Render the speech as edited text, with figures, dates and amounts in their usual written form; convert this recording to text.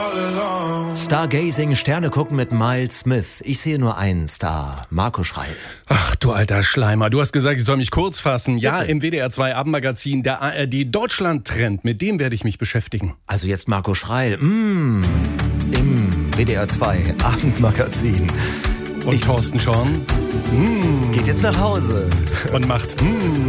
Stargazing, Sterne gucken mit Miles Smith. Ich sehe nur einen Star, Marco Schreil. Ach, du alter Schleimer, du hast gesagt, ich soll mich kurz fassen. Ja, Bitte. im WDR 2 Abendmagazin, der ARD Deutschland-Trend, mit dem werde ich mich beschäftigen. Also jetzt Marco Schreil, im WDR 2 Abendmagazin. Und Thorsten Schorn Geht jetzt nach Hause. und macht